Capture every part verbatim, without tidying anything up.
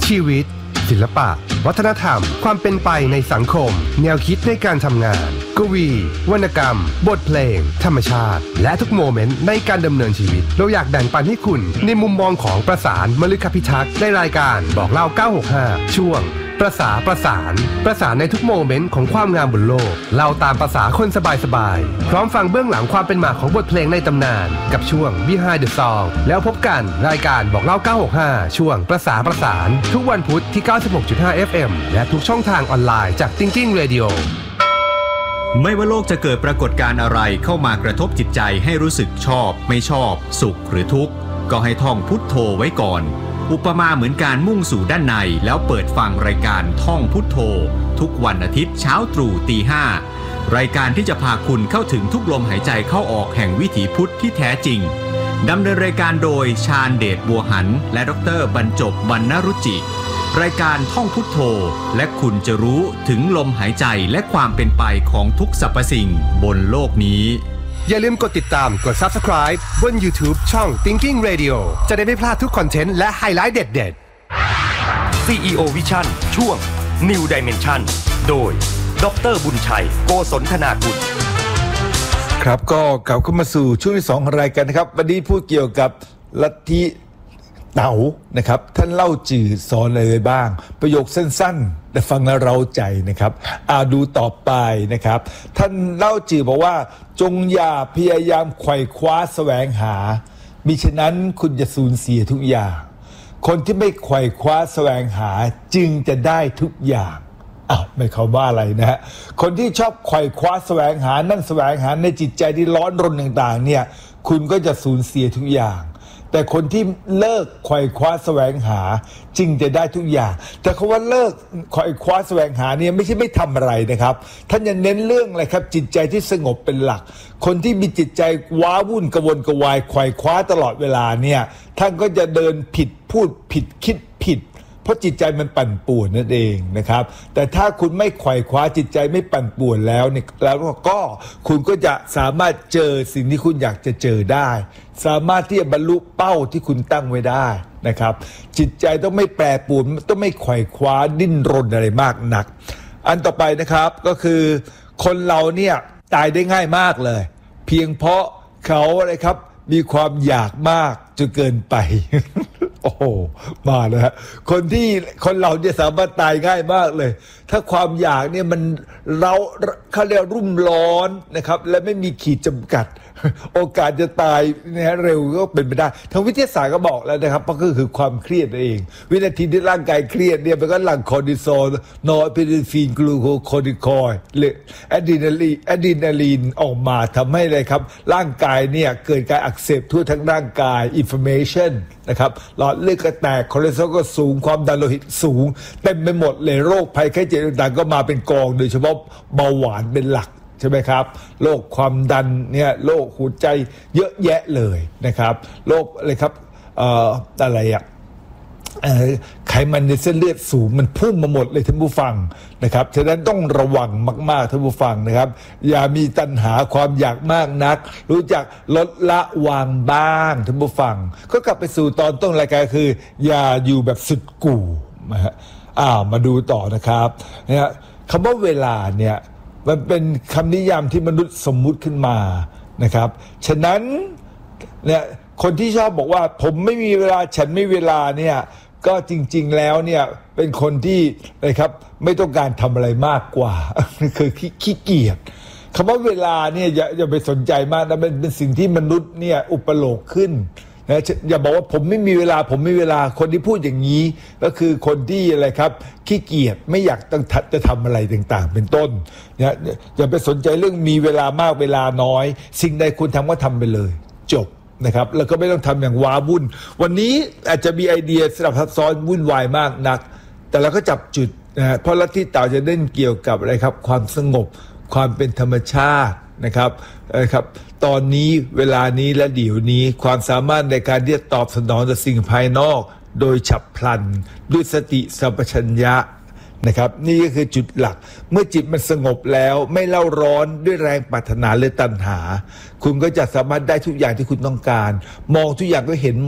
ชีวิตศิลปะวัฒนธรรมความเป็นไปในสังคมแนวคิดในการทำงานกวีวรรณกรรมบทเพลงธรรมชาติและทุกโมเมนต์ในการดำเนินชีวิตเราอยากแบ่งปันให้คุณในมุมมองของประสานมฤคพิทักษ์ในรายการบอกเล่าเก้าหกห้าช่วงประสาประสานประสานในทุกโมเมนต์ของความงามบนโลกเล่าตามภาษาคนสบายๆพร้อมฟังเบื้องหลังความเป็นมาของบทเพลงในตำนานกับช่วง Behind the Song แล้วพบกันรายการบอกเล่าเก้าหกห้าช่วงประสาประสานทุกวันพุธที่ เก้าสิบหกจุดห้า เอฟ เอ็ม และทุกช่องทางออนไลน์จาก Thinking Radio ไม่ว่าโลกจะเกิดปรากฏการณ์อะไรเข้ามากระทบจิตใจให้รู้สึกชอบไม่ชอบสุขหรือทุกข์ก็ให้ท่องพุทโธไว้ก่อนอุปมาเหมือนการมุ่งสู่ด้านในแล้วเปิดฟังรายการท่องพุทโธทุกวันอาทิตย์เช้าตรู่ตีห้ารายการที่จะพาคุณเข้าถึงทุกลมหายใจเข้าออกแห่งวิถีพุทธที่แท้จริงดำเนินรายการโดยชาญเดชบัวหันและดรบรรจบวรรณรุจิรายการท่องพุทโธและคุณจะรู้ถึงลมหายใจและความเป็นไปของทุกสรรพสิ่งบนโลกนี้อย่าลืมกดติดตามกด Subscribe บน YouTube ช่อง Thinking Radio จะได้ไม่พลาดทุกคอนเทนต์และไฮไลท์เด็ดๆ ซี อี โอ Vision ช่วง New Dimension โดยดร.บุญชัยโกศลธนากุลครับก็กลับเข้ามาสู่ช่วงที่สองของรายการนะครับวันนี้พูดเกี่ยวกับลัทธิเต๋านะครับท่านเล่าจื่อสอนอะไรบ้างประโยคสั้นๆแต่ฟังแล้วเราใจนะครับอาดูต่อไปนะครับท่านเล่าจื่อบอกว่าจงอย่าพยายามไขว่คว้าแสวงหามิฉะนั้นคุณจะสูญเสียทุกอย่างคนที่ไม่ไขว่คว้าแสวงหาจึงจะได้ทุกอย่างอ้าวไม่เขาว่าอะไรนะฮะคนที่ชอบไขว่คว้าแสวงหานั่นแสวงหาในจิตใจที่ร้อนรนต่างๆเนี่ยคุณก็จะสูญเสียทุกอย่างแต่คนที่เลิกไขว่คว้าแสวงหาจึงจะได้ทุกอย่างแต่คำว่าเลิกไขว่คว้าแสวงหาเนี่ยไม่ใช่ไม่ทำอะไรนะครับท่านจะเน้นเรื่องอะไรครับจิตใจที่สงบเป็นหลักคนที่มีจิตใจว้าวุ่นกระวนกระวายไขว่คว้าตลอดเวลาเนี่ยท่านก็จะเดินผิดพูดผิดคิดผิดเพราะจิตใจมันปั่นป่วนนั่นเองนะครับแต่ถ้าคุณไม่ไขว่คว้าจิตใจไม่ปั่นป่วนแล้วเนี่ยแล้วก็คุณก็จะสามารถเจอสิ่งที่คุณอยากจะเจอได้สามารถที่จะบรรลุเป้าที่คุณตั้งไว้ได้นะครับจิตใจต้องไม่แปรปรวนต้องไม่ไขว่คว้าดิ้นรนอะไรมากนักอันต่อไปนะครับก็คือคนเราเนี่ยตายได้ง่ายมากเลยเพียงเพราะเขาอะไรครับมีความอยากมากจนเกินไปโอ้โหมาแล้วฮะคนที่คนเราเนี่ยสามารถตายง่ายมากเลยถ้าความอยากเนี่ยมันเราเขาเรียกรุ่มร้อนนะครับและไม่มีขีดจำกัดโอกาสจะตายเนี่ยเร็วก็เป็นไปได้ทางวิทยาศาสตร์ก็บอกแล้วนะครับก็คือความเครียดเองวินาทีที่ร่างกายเครียดเนี่ยมันก็หลั่งคอร์ติซอลนอร์เอพิเนฟรินกลูโคคอร์ติคอยด์หรืออะดรีนาลีนอะดรีนาลีนออกมาทำให้เลยครับร่างกายเนี่ยเกิดการอักเสบทั่วทั้งร่างกายอินฟลามเมชันนะครับหลอดเลือดก็แตกคอเลสเตอรอลก็สูงความดันโลหิตสูงเต็มไปหมดเลยโรคภัยไข้เจ็บต่างๆก็มาเป็นกองโดยเฉพาะเบาหวานเป็นหลักใช่ไหมครับโรคความดันเนี่ยโรคหัวใจเยอะแยะเลยนะครับโรคอะไรครับเอ่ออะไรอ่ะไขมันในเส้นเลือดสูงมันพุ่งมาหมดเลยท่านผู้ฟังนะครับฉะนั้นต้องระวังมากๆท่านผู้ฟังนะครับอย่ามีตัณหาความอยากมากนักรู้จักลดละวางบ้างท่านผู้ฟังก็กลับไปสู่ตอนต้นรายการคืออย่าอยู่แบบสุดกู่นะฮะอ้าวมาดูต่อนะครับเนี่ยคำว่าเวลาเนี่ยมันเป็นคำนิยามที่มนุษย์สมมุติขึ้นมานะครับฉะนั้นเนี่ยคนที่ชอบบอกว่าผมไม่มีเวลาฉันไม่เวลาเนี่ยก็จริงๆแล้วเนี่ยเป็นคนที่นะครับไม่ต้องการทำอะไรมากกว่าคือขี้เกียจคำว่าเวลาเนี่ยอย่าอย่าไปสนใจมากนะเป็นเป็นสิ่งที่มนุษย์เนี่ยอุปโลกขึ้นนะอย่าบอกว่าผมไม่มีเวลาผมไม่มีเวลาคนที่พูดอย่างนี้ก็คือคนที่อะไรครับขี้เกียจไม่อยากต้องจะทำอะไรต่างๆเป็นต้นนะอย่าไปสนใจเรื่องมีเวลามากเวลาน้อยสิ่งใดคุณทำก็ทำไปเลยจบนะครับแล้วก็ไม่ต้องทำอย่างว้าวุ่นวันนี้อาจจะมีไอเดียสลับซับซ้อนวุ่นวายมากนักแต่เราก็จับจุดนะเพราะลัทธิเต่าจะเล่นเกี่ยวกับอะไรครับความสงบความเป็นธรรมชาตินะครับนะครับตอนนี้เวลานี้และเดี๋ยวนี้ความสามารถในการที่จะตอบสนองต่อสิ่งภายนอกโดยฉับพลันด้วยสติสัมปชัญญะนะครับนี่ก็คือจุดหลักเมื่อจิตมันสงบแล้วไม่เล่าร้อนด้วยแรงปรารถนาหรือตัณหาคุณก็จะสามารถได้ทุกอย่างที่คุณต้องการมองทุกอย่างก็เห็นหมด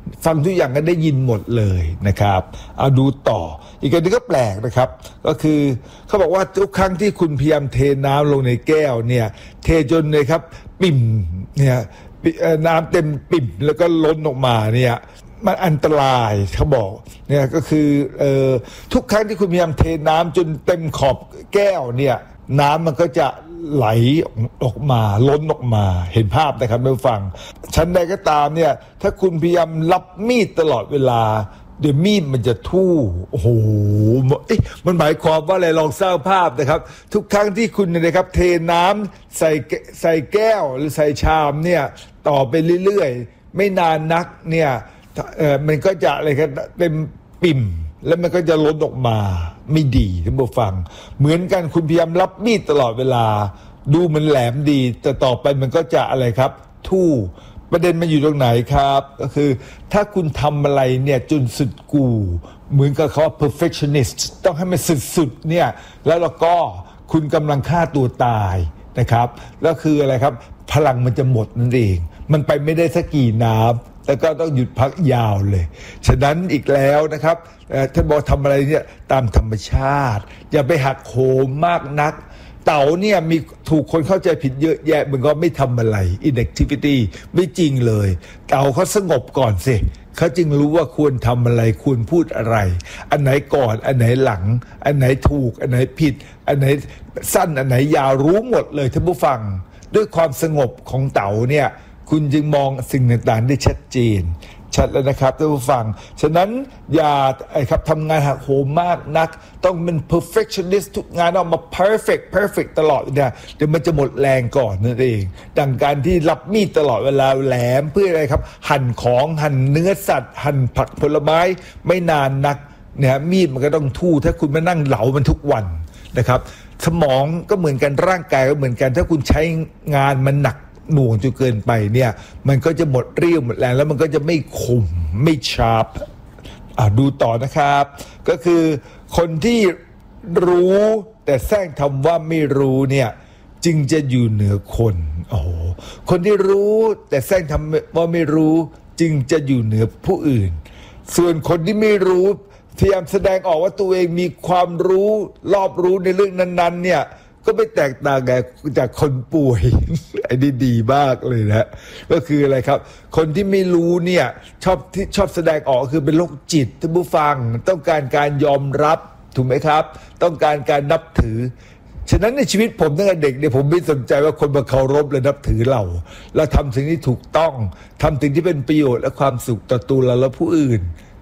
ฟังทุกอย่างก็ได้ยินหมดเลยนะครับเอาดูต่ออีกอันนึงก็แปลกนะครับก็คือเขาบอกว่าทุกครั้งที่คุณพยายามเทน้ำลงในแก้วเนี่ยเทจนเลยครับปิ่มเนี่ยน้ำเต็มปิ่มแล้วก็ล้นออกมาเนี่ยมันอันตรายเขาบอกเนี่ยก็คือเอ่อทุกครั้งที่คุณพยายามเทน้ำจนเต็มขอบแก้วเนี่ยน้ำมันก็จะไหลออกมาล้นออกมาเห็นภาพนะครับท่านผู้ฟังชั้นใดก็ตามเนี่ยถ้าคุณพยายามรับมีดตลอดเวลาเดี๋ยวมีดมันจะทู่โอ้โหมันหมายความว่าอะไรลองสร้างภาพนะครับทุกครั้งที่คุณนะครับเทน้ำใส่ใส่แก้วหรือใส่ชามเนี่ยต่อไปเรื่อยๆไม่นานนักเนี่ยเอ่อมันก็จะอะไรครับเต็มปิ่มแล้วมันก็จะล้นออกมาไม่ดีท่านผู้ฟังเหมือนกันคุณพยายามรับมีดตลอดเวลาดูมันแหลมดีแต่ต่อไปมันก็จะอะไรครับทู่ประเด็นมันอยู่ตรงไหนครับก็คือถ้าคุณทำอะไรเนี่ยจนสุดกูเหมือนกับเขาว่า perfectionist ต้องให้มันสุดๆเนี่ยแล้วเราก็คุณกำลังฆ่าตัวตายนะครับแล้วคืออะไรครับพลังมันจะหมดนั่นเองมันไปไม่ได้สักกี่น้ำแล้วก็ต้องหยุดพักยาวเลยฉะนั้นอีกแล้วนะครับท่านบอกทำอะไรเนี่ยตามธรรมชาติอย่าไปหักโหมมากนักเต่าเนี่ยมีถูกคนเข้าใจผิดเยอะแยะมันก็ไม่ทำอะไร inactivity ไม่จริงเลยเต่าเขาสงบก่อนสิเขาจึงรู้ว่าควรทำอะไรควรพูดอะไรอันไหนก่อนอันไหนหลังอันไหนถูกอันไหนผิดอันไหนสั้นอันไหนยาวรู้หมดเลยท่านผู้ฟังด้วยความสงบของเต่าเนี่ยคุณจึงมองสิ่งต่างๆได้ชัดเจนชัดแล้วนะครับท่านผู้ฟังฉะนั้นอย่าไอ้ครับทำงานหักโหมมากนักต้องเป็น perfectionist ทุกงานออกมา perfect perfect ตลอดเนี่ยเดี๋ยวมันจะหมดแรงก่อนนั่นเองดังการที่รับมีดตลอดเวลาแหลมเพื่ออะไรครับหั่นของหั่นเนื้อสัตว์หั่นผักผลไม้ไม่นานนักเนี่ยมีดมันก็ต้องทู่ถ้าคุณมานั่งเหลามันทุกวันนะครับสมองก็เหมือนกันร่างกายก็เหมือนกันถ้าคุณใช้งานมันหนักหน่วงจนเกินไปเนี่ยมันก็จะหมดเรี่ยวหมดแรงแล้วมันก็จะไม่คมไม่ชาร์ปอ่ะดูต่อนะครับก็คือคนที่รู้แต่แสร้งทำว่าไม่รู้เนี่ยจึงจะอยู่เหนือคนโอ้โหคนที่รู้แต่แสร้งทำว่าไม่รู้จึงจะอยู่เหนือผู้อื่นส่วนคนที่ไม่รู้พยายามแสดงออกว่าตัวเองมีความรู้รอบรู้ในเรื่องนั้นๆเนี่ยก็ไม่แตกต่างจากคนป่วยไอ้นี่ดีมากเลยนะก็คืออะไรครับคนที่ไม่รู้เนี่ยชอบที่ชอบแสดงออกคือเป็นโรคจิตท่านผู้ฟังต้องการการยอมรับถูกไหมครับต้องการการนับถือฉะนั้นในชีวิตผมตั้งแต่เด็กเนี่ยผมไม่สนใจว่าคนมาเคารพและนับถือเราเราทำสิ่งที่ถูกต้องทำสิ่งที่เป็นประโยชน์และความสุขต่อตัวเราและผู้อื่น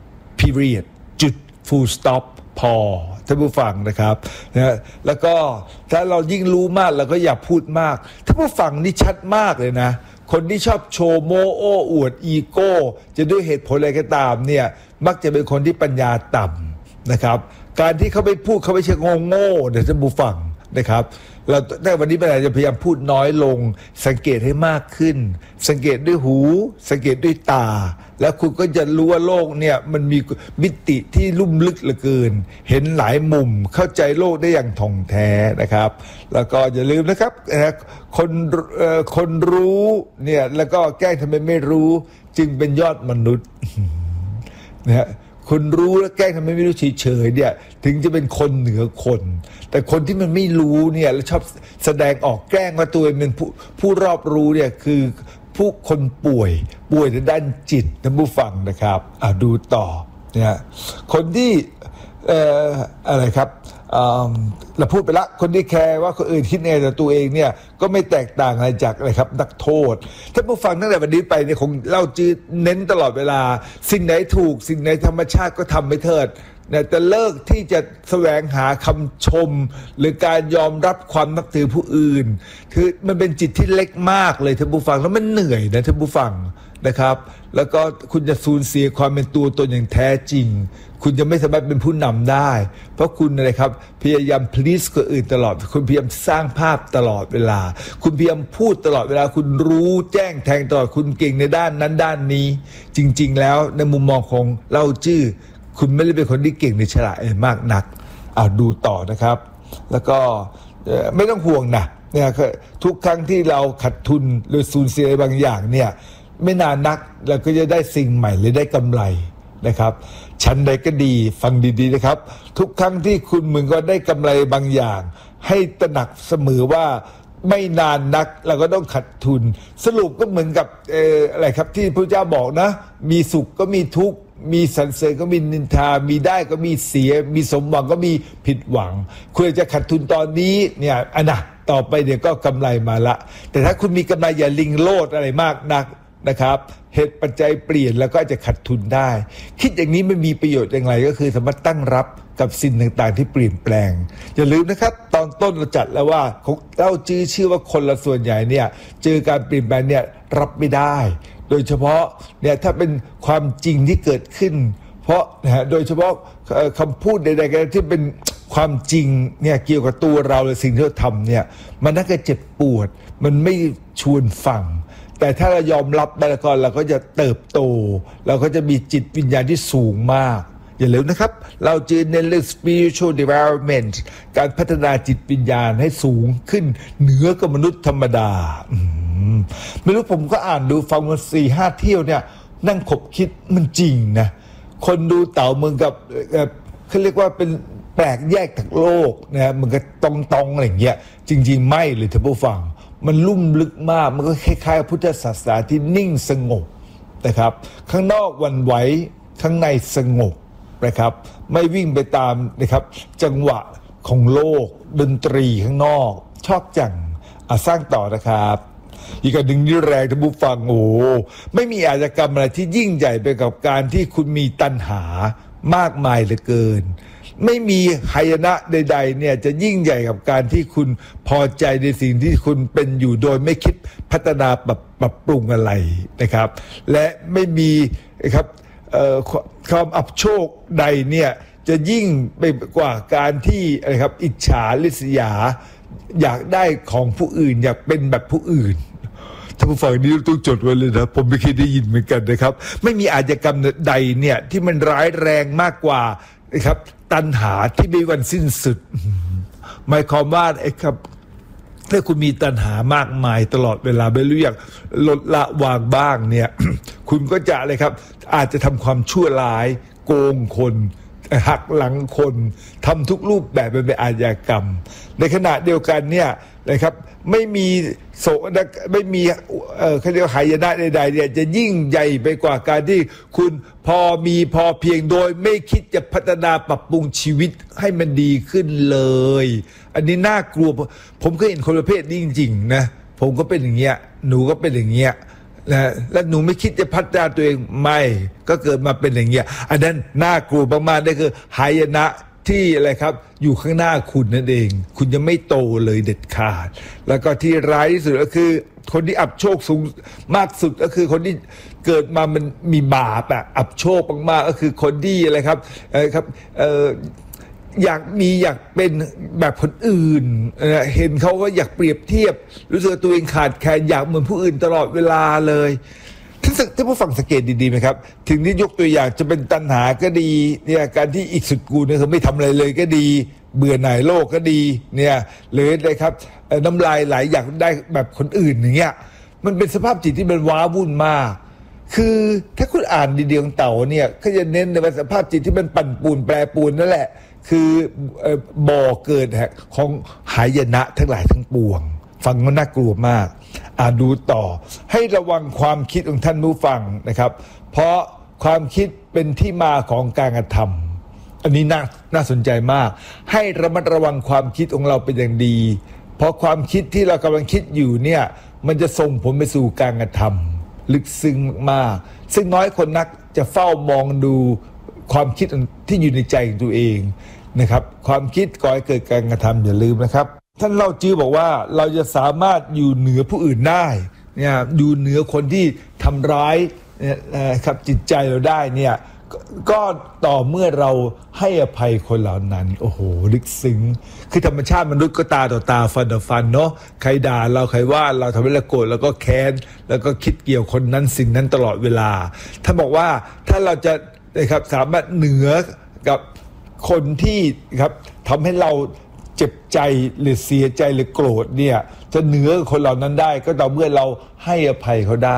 period จุด full stop พอท่านผู้ฟังนะครับนะแล้วก็ถ้าเรายิ่งรู้มากเราก็อย่าพูดมากท่านผู้ฟังนี่ชัดมากเลยนะคนที่ชอบโชว์โมโอ้อวดอีโก้จะด้วยเหตุผลอะไรก็ตามเนี่ยมักจะเป็นคนที่ปัญญาต่ำนะครับการที่เขาไม่พูดเขาไม่ใช่งงโง่เดี๋ยวท่านผู้ฟังนะครับเราแต่วันนี้เราจะพยายามพูดน้อยลงสังเกตให้มากขึ้นสังเกตด้วยหูสังเกตด้วยตาแล้วคุณก็จะรู้ว่าโลกเนี่ยมันมีมิติที่ลุ่มลึกเหลือเกินเห็นหลายมุมเข้าใจโลกได้อย่างถ่องแท้นะครับแล้วก็อย่าลืมนะครับคนคนรู้เนี่ยแล้วก็แกล้งทำไมไม่รู้จึงเป็นยอดมนุษย์นะฮะคนรู้แล้วแกล้งทำไมไม่รู้เฉยๆเนี่ยถึงจะเป็นคนเหนือคนแต่คนที่มันไม่รู้เนี่ยแล้วชอบแสดงออกแกล้งว่าตัวเองเป็นผู้ผู้รอบรู้เนี่ยคือผู้คนป่วยป่วยในด้านจิตท่านผู้ฟังนะครับอ่าดูต่อเนี่ยคนที่เอ่ออะไรครับเราพูดไปละคนที่แคร์ว่าคนอื่นคิดไงแต่ตัวเองเนี่ยก็ไม่แตกต่างอะไรจากอะไรครับนักโทษท่านผู้ฟังตั้งแต่วันนี้ไปเนี่ยคงเล่าจืดเน้นตลอดเวลาสิ่งไหนถูกสิ่งไหนธรรมชาติก็ทำไม่เถิดเนี่ยแต่เลิกที่จะแสวงหาคำชมหรือการยอมรับความนับถือผู้อื่นคือมันเป็นจิตที่เล็กมากเลยท่านผู้ฟังแล้วมันเหนื่อยนะท่านผู้ฟังนะครับแล้วก็คุณจะสูญเสียความเป็นตัวตนอย่างแท้จริงคุณจะไม่สามารถเป็นผู้นำได้เพราะคุณอะไรครับพยายาม please คนอื่นตลอดคุณพยายามสร้างภาพตลอดเวลาคุณพยายามพูดตลอดเวลาคุณรู้แจ้งแทงตลอดคุณเก่งในด้านนั้นด้านนี้จริงๆแล้วในมุมมองของเล่าจื้อคุณไม่ได้เป็นคนที่เก่งในฉลาดมากนักเอาดูต่อนะครับแล้วก็ไม่ต้องห่วงนะเนี่ยทุกครั้งที่เราขาดทุนหรือสูญเสียบางอย่างเนี่ยไม่นานนักเราก็จะได้สิ่งใหม่หรือได้กำไรนะครับชั้นใดก็ดีฟังดีๆนะครับทุกครั้งที่คุณเหมือนก็ได้กำไรบางอย่างให้ตระหนักเสมอว่าไม่นานนักเราก็ต้องขัดทุนสรุปก็เหมือนกับเอ่ออะไรครับที่พระเจ้าบอกนะมีสุขก็มีทุกข์มีสรรเสริญก็มีนินทามีได้ก็มีเสียมีสมหวังก็มีผิดหวังคุณจะขัดทุนตอนนี้เนี่ยอันน่ะต่อไปเดี๋ยวก็กำไรมาละแต่ถ้าคุณมีกำไรอย่าลิงโลดอะไรมากนักนะครับเหตุปัจจัยเปลี่ยนแล้วก็จะขัดทุนได้คิดอย่างนี้ไม่มีประโยชน์อย่างไรก็คือสามารถตั้งรับกับสิ่งต่างๆที่เปลี่ยนแปลงอย่าลืมนะครับตอนต้นเราจัดแล้วว่าเล่าจื้อชื่อว่าคนละส่วนใหญ่เนี่ยเจอการเปลี่ยนแปลงเนี่ยรับไม่ได้โดยเฉพาะเนี่ยถ้าเป็นความจริงที่เกิดขึ้นเพราะนะฮะโดยเฉพาะคำพูดใดๆกันที่เป็นความจริงเนี่ยเกี่ยวกับตัวเราหรือสิ่งที่เราทำเนี่ยมันน่าจะเจ็บปวดมันไม่ชวนฟังแต่ถ้าเรายอมรับไปแล้วก็เราก็จะเติบโตเราก็จะมีจิตวิญญาณที่สูงมากอย่าลืมนะครับเราจะเน้นเรื่อง spiritual development การพัฒนาจิตวิญญาณให้สูงขึ้นเหนือกว่ามนุษย์ธรรมดาไม่รู้ผมก็อ่านดูฟังมาสี่ห้าเที่ยวเนี่ยนั่งขบคิดมันจริงนะคนดูเต่าเมืองกับเขาเรียกว่าเป็นแปลกแยกจากโลกนะมันก็ตองๆอะไรอย่างเงี้ยจริงๆไม่เลยท่านผู้ฟังมันลุ่มลึกมากมันก็คล้ายๆพุทธศาสนาที่นิ่งสงบนะครับข้างนอกหวั่นไหวข้างในสงบนะครับไม่วิ่งไปตามนะครับจังหวะของโลกดนตรีข้างนอกชอบจังอ่ะสร้างต่อนะครับอีกอันหนึ่งนี่แรงท่านผู้ฟังโอ้ไม่มีอาชญากรรมอะไรที่ยิ่งใหญ่ไปกับการที่คุณมีตัณหามากมายเหลือเกินไม่มีหายนะใดๆเนี่ยจะยิ่งใหญ่กับการที่คุณพอใจในสิ่งที่คุณเป็นอยู่โดยไม่คิดพัฒนาปรับปรับปรุงอะไรนะครับและไม่มีนะครับความอับโชคใดเนี่ยจะยิ่งไปกว่าการที่อะไรครับอิจฉาริษยาอยากได้ของผู้อื่นอยากเป็นแบบผู้อื่นท่านผู้ฟังนี้ต้องจดไว้เลยนะผมไม่เคยได้ยินเหมือนกันนะครับไม่มีอาชญากรรมใดเนี่ยที่มันร้ายแรงมากกว่านะครับตัณหาที่ไม่มีวันสิ้นสุดหมายความว่าไอ้ครับถ้าคุณมีตัณหามากมายตลอดเวลาไม่รู้อยากลดละวางบ้างเนี่ย คุณก็จะอะไรครับอาจจะทำความชั่วร้ายโกงคนหักหลังคนทำทุกรูปแบบเป็นอาชญากรรมในขณะเดียวกันเนี่ยนะครับไม่มีโสไม่มีเอ่อเขาเรียกหายนะใดๆเนี่ยจะยิ่งใหญ่ไปกว่าการที่คุณพอมีพอเพียงโดยไม่คิดจะพัฒนาปรับปรุงชีวิตให้มันดีขึ้นเลยอันนี้น่ากลัวผมเคยเห็นคนประเภทนี้จริงๆนะผมก็เป็นอย่างเงี้ยหนูก็เป็นอย่างเงี้ยนะแล้วหนูไม่คิดจะพัฒนาตัวเองไม่ก็เกิดมาเป็นอย่างเงี้ยอันนั้นน่ากลัวมากๆได้คือหายนะที่อะไรครับอยู่ข้างหน้าคุณนั่นเองคุณจะไม่โตเลยเด็ดขาดแล้วก็ที่ร้ายที่สุดก็คือคนที่อับโชคสูงมากสุดก็คือคนที่เกิดมามันมีบาปอะอับโชคมากๆก็คือคนที่อะไรครับเออครับเอออยากมีอยากเป็นแบบคนอื่นเห็นเขาก็อยากเปรียบเทียบรู้สึกตัวเองขาดแคลนอยากเหมือนผู้อื่นตลอดเวลาเลยท่านท่านผู้ฟังสังเกตดีๆไหมครับถึงที่ยกตัวอย่างจะเป็นตัณหาก็ดีเนี่ยการที่อีกสุดกูเนี่ยคือไม่ทำอะไรเลยก็ดีเบื่อหน่ายโลกก็ดีเนี่ยหรืออะไรครับน้ำลายไหลอยากได้แบบคนอื่นอย่างเงี้ยมันเป็นสภาพจิตที่มันว้าวุ่นมากคือถ้าคุณอ่านดีๆของเต่าเนี่ยก็จะเน้นในสภาพจิตที่มันปั่นปูนแปรปูนนั่นแหละคือบ่อเกิดของหายนะทั้งหลายทั้งปวงฟังมันน่ากลัวมากอ่านดูต่อให้ระวังความคิดของท่านผู้ฟังนะครับเพราะความคิดเป็นที่มาของการกระทำอันนี้น่าน่าสนใจมากให้ระมัดระวังความคิดของเราเป็นอย่างดีเพราะความคิดที่เรากำลังคิดอยู่เนี่ยมันจะส่งผลไปสู่การกระทำลึกซึ้งมากซึ่งน้อยคนนักจะเฝ้ามองดูความคิดที่อยู่ในใจของตัวเองนะครับความคิดก่อให้เกิดการกระทำอย่าลืมนะครับท่านเล่าจื้อบอกว่าเราจะสามารถอยู่เหนือผู้อื่นได้เนี่ยอยู่เหนือคนที่ทำร้ายครับจิตใจเราได้เนี่ยก็ต่อเมื่อเราให้อภัยคนเหล่านั้นโอ้โหลึกซึ้งคือธรรมชาติมนุษย์ก็ตาต่อตาฟันต่อฟันเนาะใครด่าเราใครว่าเราทำให้เราโกรธแล้วก็แค้นแล้วก็คิดเกี่ยวคนนั้นสิ่งนั้นตลอดเวลาท่านบอกว่าถ้าเราจะนะครับสามารถเหนือกับคนที่ครับทำให้เราเจ็บใจหรือเสียใจหรือโกรธเนี่ยจะเหนือคนเหล่านั้นได้ก็ต่อเมื่อเราให้อภัยเขาได้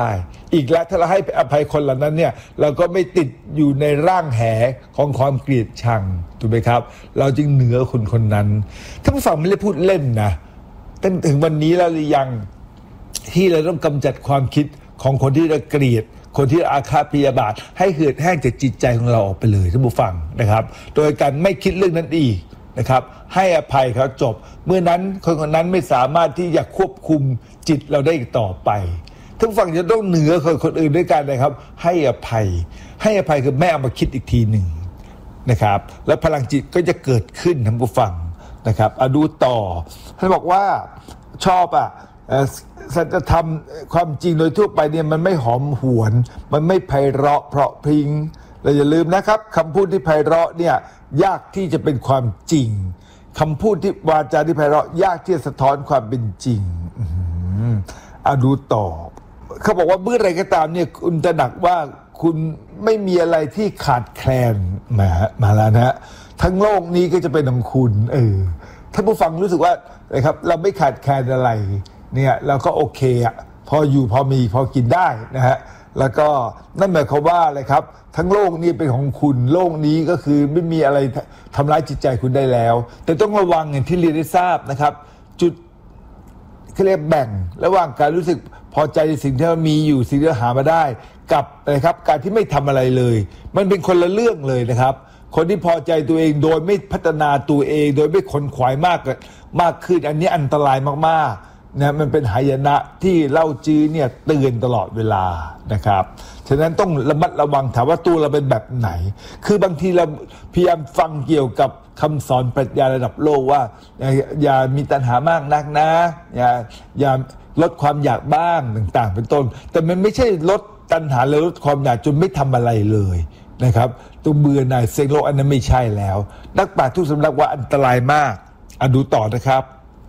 อีกแล้วถ้าเราให้อภัยคนเหล่านั้นเนี่ยเราก็ไม่ติดอยู่ในร่างแหของความเกลียดชังถูกไหมครับเราจึงเหนือคนคนนั้นท่านผู้ฟังไม่ได้พูดเล่นนะตั้งถึงวันนี้แล้วหรือยังที่เราต้องกำจัดความคิดของคนที่เราเกลียดคนที่อาฆาตพยาบาทให้เหือดแห้งจากจิตใจของเราออกไปเลยท่านผู้ฟังนะครับโดยการไม่คิดเรื่องนั้นอีกนะครับให้อภัยเขาจบเมื่อนั้นคนคนนั้นไม่สามารถที่จะควบคุมจิตเราได้อีกต่อไปท่านผู้ฟังจะต้องเหนือคนคนอื่นด้วยกันนะครับให้อภัยให้อภัยคือไม่เอามาคิดอีกทีหนึ่งนะครับแล้วพลังจิตก็จะเกิดขึ้นท่านผู้ฟังนะครับเอาดูต่อท่านบอกว่าชอบอ่ะสัจธรรมความจริงโดยทั่วไปเนี่ยมันไม่หอมหวนมันไม่ไพเราะเพราะพริ้งเราอย่าลืมนะครับคำพูดที่ไพเราะเนี่ยยากที่จะเป็นความจริงคำพูดที่วาจาที่ไพเราะยากที่จะสะท้อนความเป็นจริงเอาดูต่อเขาบอกว่าเมื่อไรก็ตามเนี่ยคุณตระหนักว่าคุณไม่มีอะไรที่ขาดแคลนมามาแล้วนะฮะทั้งโลกนี้ก็จะเป็นของคุณเออท่านผู้ฟังรู้สึกว่านะครับเราไม่ขาดแคลนอะไรเนี่ยเราก็โอเคอ่ะพออยู่พอมีพอกินได้นะฮะแล้วก็นั่นหมายความว่าอะไรครับทั้งโลกนี้เป็นของคุณโลกนี้ก็คือไม่มีอะไรทำร้ายจิตใจคุณได้แล้วแต่ต้องระวังอย่างที่เรียนได้ทราบนะครับจุดเขาเรียกแบ่งระหว่างการรู้สึกพอใจในสิ่งที่เรามีอยู่สิ่งที่เราหามาได้กับนะครับการที่ไม่ทำอะไรเลยมันเป็นคนละเรื่องเลยนะครับคนที่พอใจตัวเองโดยไม่พัฒนาตัวเองโดยไม่ขนขวายมากมากขึ้นอันนี้อันตรายมากๆนะมันเป็นหายนะที่เล่าจื้อเนี่ยเตือนตลอดเวลานะครับฉะนั้นต้องระมัดระวังถามว่าตัวเราเป็นแบบไหนคือบางทีเราพยายามฟังเกี่ยวกับคำสอนปรัชญาระดับโลกว่าอย่าอย่ามีตัณหามากนักนะอย่าอย่าลดความอยากบ้างต่างๆเป็นต้นแต่มันไม่ใช่ลดตัณหาหรือลดความอยากจนไม่ทำอะไรเลยนะครับตัวเบื่อหน่ายเซ็งโลกอันนั้นไม่ใช่แล้วนักปราชญ์ทุกสำนักว่าอันตรายมากอ่ะดูต่อนะครับ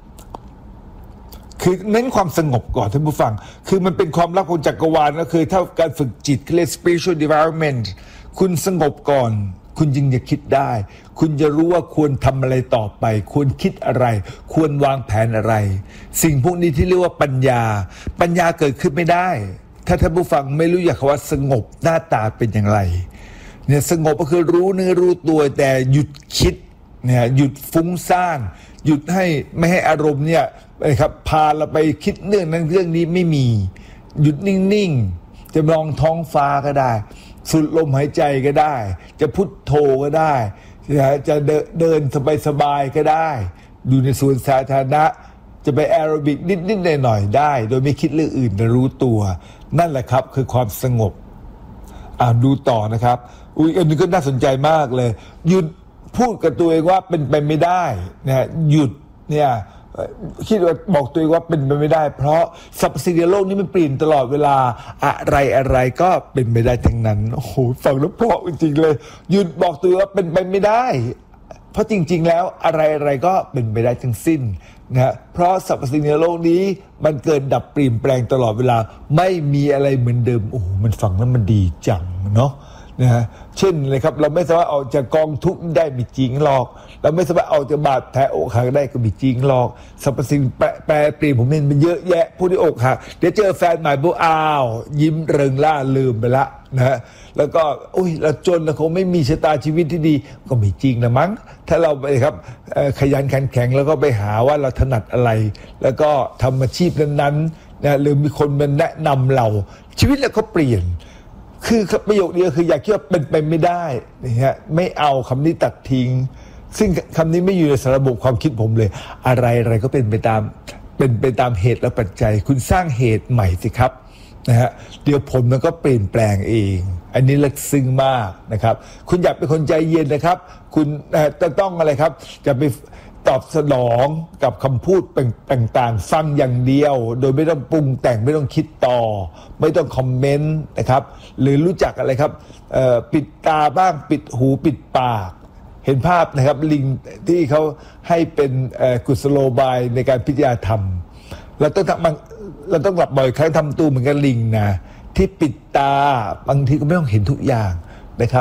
คือเน้นความสงบก่อนท่านผู้ฟังคือมันเป็นความลับของจักรวาลก็คือถ้าการฝึกจิตเรียก spiritual development คุณสงบก่อนคุณจึงจะคิดได้คุณจะรู้ว่าควรทำอะไรต่อไปควรคิดอะไรควรวางแผนอะไรสิ่งพวกนี้ที่เรียกว่าปัญญาปัญญาเกิดขึ้นไม่ได้ถ้าท่านผู้ฟังไม่รู้อยากว่าสงบหน้าตาเป็นอย่างไรเนี่ยสงบก็คือรู้เนื้อรู้ตัวแต่หยุดคิดเนี่ยหยุดฟุ้งซ่านหยุดให้ไม่ให้อารมณ์เนี่ยนะครับพาเราไปคิดเรื่องนั้นเรื่องนี้ไม่มีหยุดนิ่งๆจะมองท้องฟ้าก็ได้สูดลมหายใจก็ได้จะพุทโธก็ได้จะเดินสบายๆก็ได้อยู่ในสวนสาธารณะจะไปแอโรบิกนิดๆหน่อยๆได้โดยไม่คิดเรื่องอื่นแต่รู้ตัวนั่นแหละครับคือความสงบอ่าดูต่อนะครับอุ้ยอันนี้ก็น่าสนใจมากเลยหยุดพูดกับตัวเองว่าเป็นไปไม่ได้นะหยุดเนี่ยคิดว่าบอกตัวเองว่าเป็นไปไม่ได้เพราะสรรพสิ่งในโลกนี้มันเปลี่ยนตลอดเวลาอะไรอะไรก็เป็นไปได้ทั้งนั้นโอ้โหฟังแล้วเพราะจริงๆเลยหยุดบอกตัวเองว่าเป็นไปไม่ได้เพราะจริงๆแล้วอะไรอะไรก็เป็นไปได้ทั้งสิ้นนะเพราะสรรพสิ่งในโลกนี้มันเกิดดับเปลี่ยนแปลงตลอดเวลาไม่มีอะไรเหมือนเดิมโอ้โหมันฟังแล้วมันดีจังเนาะนะฮะเช่นเลยครับเราไม่สามารถออกจากกองทุกข์ได้ไม่จริงหรอกเราไม่สามารถออกจากบาดแผลอกหักได้ก็ไม่จริงหรอกสรรพสิ่งแปรแปรเปลี่ยนผมเห็นมันเยอะแยะผู้ที่อกหักเดี๋ยวเจอแฟนใหม่ปุ๊บอ้าวยิ้มเริงล่าลืมไปละนะฮะแล้วก็อุ้ยเราจนเราคงไม่มีชะตาชีวิตที่ดีก็ไม่จริงนะมั้งถ้าเราไปครับขยันขันแข็งแล้วก็ไปหาว่าเราถนัดอะไรแล้วก็ทำอาชีพนั้นๆนะหรือมีคนมาแนะนำเราชีวิตเราก็เปลี่ยนคือประโยคเดียวคืออยากคิดว่าเป็นไปไม่ได้นะฮะไม่เอาคำนี้ตัดทิ้งซึ่งคำนี้ไม่อยู่ในสารระบบความคิดผมเลยอะไรอะไรก็เป็นไปตามเป็นไปตามเหตุและปัจจัยคุณสร้างเหตุใหม่สิครับนะฮะเดี๋ยวผลมันก็เปลี่ยนแปลงเองอันนี้ลึกซึ้งมากนะครับคุณอยากเป็นคนใจเย็นนะครับคุณจะต้องอะไรครับจะไปตอบสนองกับคำพูดต่างๆฟังอย่างเดียวโดยไม่ต้องปรุงแต่งไม่ต้องคิดต่อไม่ต้องคอมเมนต์นะครับหรือรู้จักอะไรครับปิดตาบ้างปิดหูปิดปากเห็นภาพนะครับลิงที่เขาให้เป็นกุศโลบายในการพิจารณาธรรมเราต้องทำเราต้องหลับบ่อยครั้งทำตัวเหมือนกับลิงนะที่ปิดตาบางทีก็ไม่ต้องเห็นทุกอย่างนะครับ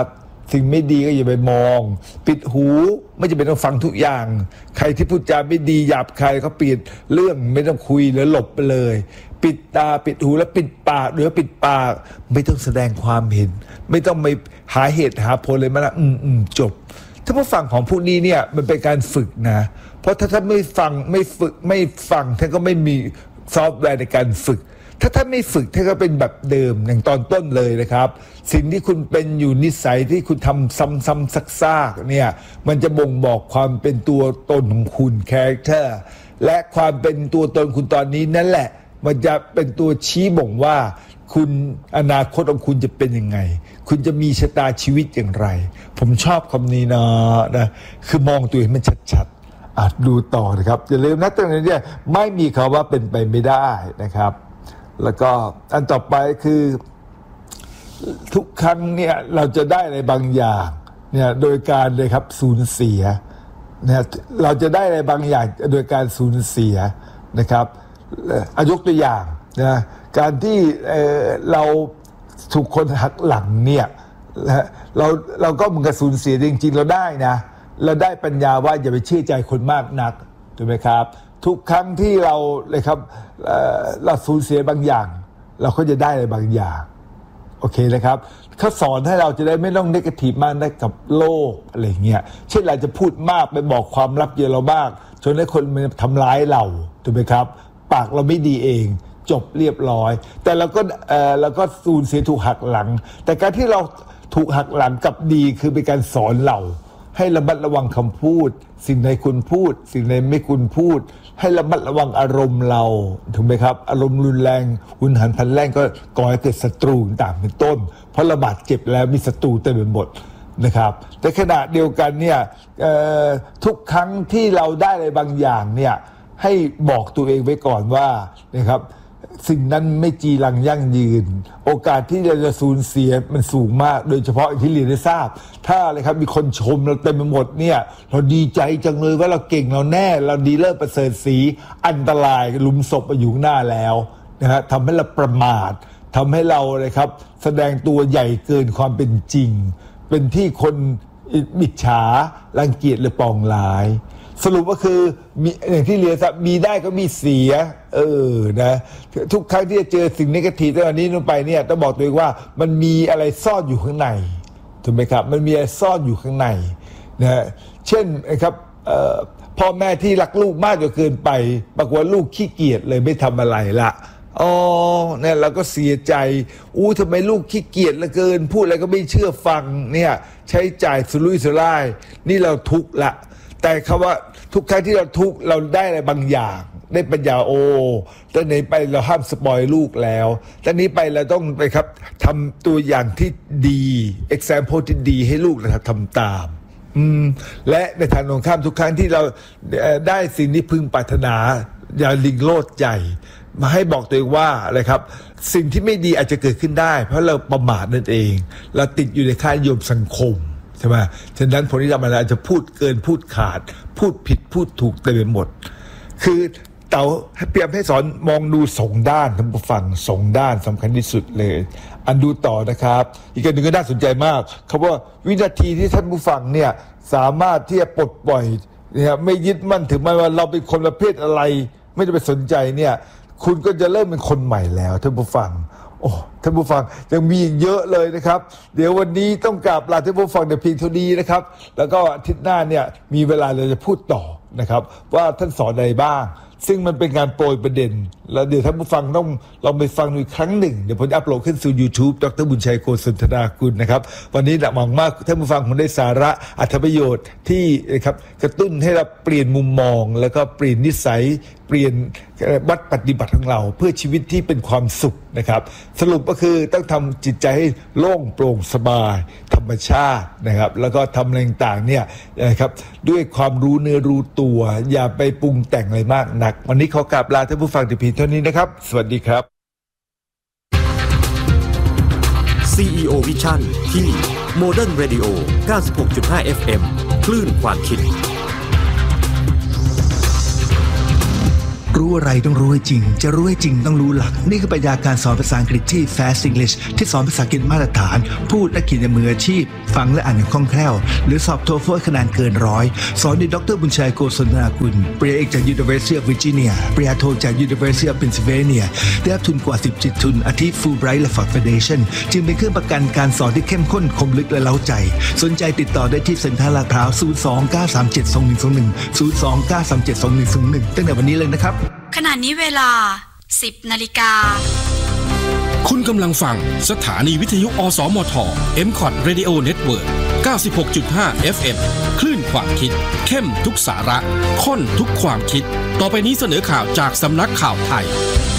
สิ่งไม่ดีก็อย่าไปมองปิดหูไม่จำเป็นต้องฟังทุกอย่างใครที่พูดจาไม่ดีหยาบคายเขาปิดเรื่องไม่ต้องคุยหรือหลบไปเลยปิดตาปิดหูแล้วปิดปากหรือปิดปากไม่ต้องแสดงความเห็นไม่ต้องไปหาเหตุหาผลเลยมาละอืมอืมจบถ้าผู้ฟังของพวกนี้เนี่ยมันเป็นการฝึกนะเพราะถ้าท่านไม่ฟังไม่ฝึกไม่ฟังท่านก็ไม่มีซอฟต์แวร์ในการฝึกถ้าท่านไม่ฝึกท่านก็เป็นแบบเดิมอย่างตอนต้นเลยนะครับสิ่งที่คุณเป็นอยู่นิสัยที่คุณทำซ้ำๆซากๆเนี่ยมันจะบ่งบอกความเป็นตัวตนของคุณคาแรคเตอร์และความเป็นตัวตนคุณตอนนี้นั่นแหละมันจะเป็นตัวชี้บ่งว่าคุณอนาคตของคุณจะเป็นยังไงคุณจะมีชะตาชีวิตอย่างไรผมชอบคำนี้นะนะคือมองตัวเองมันชัดๆอาจดูต่อนะครับอย่าลืมนะตรงนี้เนี่ยไม่มีคำว่าเป็นไปไม่ได้นะครับแล้วก็อันต่อไปคือทุกครั้งเนี่ยเราจะได้อะไรบางอย่างเนี่ยโดยการเลยครับสูญเสียเนี่ยเราจะได้อะไรบางอย่างโดยการสูญเสียนะครับยกตัวอย่างนะการที่ เอ่อ เราถูกคนหักหลังเนี่ยเราเราก็เหมือนกับสูญเสียจริงๆเราได้นะเราได้ปัญญาว่าอย่าไปเชื่อใจคนมากนักถูกไหมครับทุกครั้งที่เราเลยครับ เอ่อ เราสูญเสียบางอย่างเราก็จะได้อะไรบางอย่างโอเคนะครับเขาสอนให้เราจะได้ไม่ต้องเนกาทีฟมากได้กับโลกอะไรเงี้ยเช่นเราจะพูดมากไปบอกความลับเยอะเรามากจนให้คนมันทำร้ายเราถูกไหมครับปากเราไม่ดีเองจบเรียบร้อยแต่เราก็เอ่อเราก็สูญเสียถูกหักหลังแต่การที่เราถูกหักหลังกับดีคือเป็นการสอนเราให้ระมัดระวังคำพูดสิ่งใดคุณพูดสิ่งใดไม่คุณพูดให้ระมัดระวังอารมณ์เราถูกไหมครับอารมณ์รุนแรงหุนหันพลันแรงก็ก่อให้เกิดศัตรูต่างเป็นต้นเพราะระบาดเจ็บแล้วมีศัตรูเต็มไปหมดนะครับแต่ขณะเดียวกันเนี่ยทุกครั้งที่เราได้อะไรบางอย่างเนี่ยให้บอกตัวเองไว้ก่อนว่านะครับสิ่งนั้นไม่จีรังยั่งยืนโอกาสที่เราจะสูญเสียมันสูงมากโดยเฉพาะที่เรียนได้ทราบถ้าอะไรครับมีคนชมเราเต็มไปหมดเนี่ยเราดีใจจังเลยว่าเราเก่งเราแน่เราดีเลิศประเสริฐศรีอันตรายลุมศพมาอยู่หน้าแล้วนะฮะทำให้เราประมาททำให้เราเลยครับแสดงตัวใหญ่เกินความเป็นจริงเป็นที่คนอิจฉารังเกียจหรือปองร้ายสรุปก็คือมีอย่างที่เรียนครับมีได้ก็มีเสียเออนะทุกครั้งที่จะเจอสิ่งเนกาทีฟตอนนี้ลงไปเนี่ยต้องบอกตัวเองว่ามันมีอะไรซ่อนอยู่ข้างในถูกไหมครับมันมีอะไรซ่อนอยู่ข้างในนะเช่นนะครับพ่อแม่ที่รักลูกมากจนเกินไปปรากฏว่าลูกขี้เกียจเลยไม่ทำอะไรละอ๋อเนี่ยเราก็เสียใจอู้ทำไมลูกขี้เกียจเหลือเกินพูดอะไรก็ไม่เชื่อฟังเนี่ยใช้จ่ายสุรุ่ยสุร่ายนี่เราทุกข์ละแต่คำว่าทุกครั้งที่เราทุกข์เราได้อะไรบางอย่างได้ปัญญาโอ้ตอนนี้ไปเราห้ามสปอยลูกแล้วตอนนี้ไปเราต้องไปครับทำตัวอย่างที่ดี example ที่ดีให้ลูกนะครับทำตามอืมและในทางตรงข้ามทุกครั้งที่เราได้สิ่งที่พึงปรารถนาอย่าลิงโลดใจมาให้บอกตัวเองว่าอะไรครับสิ่งที่ไม่ดีอาจจะเกิดขึ้นได้เพราะเราประมาทนั่นเองเราติดอยู่ในค่านิยมสังคมใช่ไหมฉะนั้นผลที่ทำอะไรอาจจะพูดเกินพูดขาดพูดผิดพูดถูกเต็มไปหมดคือเต๋าให้เปรียบให้สอนมองดูสองด้านทั้งฝั่งสองด้านสำคัญที่สุดเลยอันดูต่อนะครับอีกอันหนึ่งก็น่าสนใจมากเขาว่าวินาทีที่ท่านผู้ฟังเนี่ยสามารถที่จะปลดปล่อยเนี่ยไม่ยึดมั่นถือมั่นว่าเราเป็นคนประเภทอะไรไม่ได้ไปสนใจเนี่ยคุณก็จะเริ่มเป็นคนใหม่แล้วท่านผู้ฟังโอ้ท่านผู้ฟังยังมีอีกเยอะเลยนะครับเดี๋ยววันนี้ต้องกราบลาท่านผู้ฟังแต่เพียงเท่านี้นะครับแล้วก็อาทิตย์หน้าเนี่ยมีเวลาเราจะพูดต่อนะครับว่าท่านสอนอะไรบ้างซึ่งมันเป็นการโปรยประเด็นแล้วเดี๋ยวท่านผู้ฟังต้องลองไปฟังอีกครั้งหนึ่งเดี๋ยวผมจะอัปโหลดขึ้นสู่ YouTube ดร.บุญชัยโกศลธนากุลนะครับวันนี้หวังมากท่านผู้ฟังคงได้สาระอรรถประโยชน์ที่นะครับกระตุ้นให้เราเปลี่ยนมุมมองแล้วก็เปลี่ยนนิสัยเปลี่ยนวัดปฏิบัติของเราเพื่อชีวิตที่เป็นความสุขนะครับสรุปก็คือต้องทำจิตใจให้โล่งโปร่งสบายธรรมชาตินะครับแล้วก็ทำอะไรต่างๆเนี่ยนะครับด้วยความรู้เนื้อรู้ตัวอย่าไปปรุงแต่งอะไรมากนักวันนี้ขอกราบลาท่านผู้ฟังแต่เพียงเท่านี้นะครับสวัสดีครับซี อี โอ Vision ที่ Modern Radio เก้าสิบหกจุดห้า เอฟ เอ็ม คลื่นความคิดรู้อะไรต้องรู้ให้จริงจะรู้ให้จริงต้องรู้หลักนี่คือปรัชญาการสอนภาษาอังกฤษที่ Fast English ที่สอนภาษาอังกฤษมาตรฐานพูดและเขียนอย่างมืออาชีพฟังและอ่านอย่างคล่องแคล่วหรือสอบโทเฟลคะแนนเกินร้อยสอนโดยดรบุญชัยโกศลนากุลปริญญาเอกจาก University of Virginia ปริญญาโทจาก University of Pennsylvania ได้รับทุนกว่าสิบจิตทุนอาทิ Fulbright และ Ford Foundation จึงเป็นเครื่องประกันการสอนที่เข้มข้นคมลึกและเร้าใจสนใจติดต่อได้ที่เซ็นทรัลลาดพร้าวศูนย์ สอง เก้า สาม เจ็ด สอง หนึ่ง สอง หนึ่ง ศูนย์ สอง เก้า สาม เจ็ด สอง หนึ่ง สอง หนึ่งตั้งแต่วันนี้เลยนะครับขณะนี้เวลา สิบ นาฬิกาคุณกำลังฟังสถานีวิทยุอสมท เอ็ม คอท Radio Network เก้าสิบหกจุดห้า เอฟ เอ็ม คลื่นความคิดเข้มทุกสาระข้นทุกความคิดต่อไปนี้เสนอข่าวจากสำนักข่าวไทย